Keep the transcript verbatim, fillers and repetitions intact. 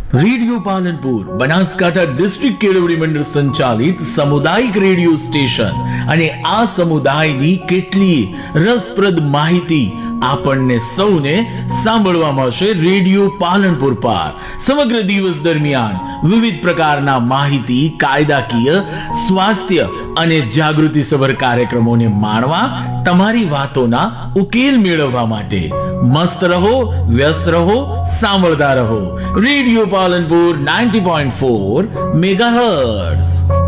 Radio Palanpur Banaskantha district કેળવણી મંડળ સંચાલિત સામુદાયિક રેડિયો સ્ટેશન અને આ સમુદાયની કેટલી રસપ્રદ માહિતી આપણને સૌને સાંભળવા મળશે રેડિયો પાલનપુર પર. સમગ્ર દિવસ દરમિયાન વિવિધ પ્રકારના માહિતી, કાયદાકીય, સ્વાસ્થ્ય અને જાગૃતિ સભર કાર્યક્રમોને માણવા, તમારી વાતોના ઉકેલ મેળવવા માટે મસ્ત રહો, વ્યસ્ત રહો, સાંભળતા રહો. Radio Palanpur ninety point four megahertz.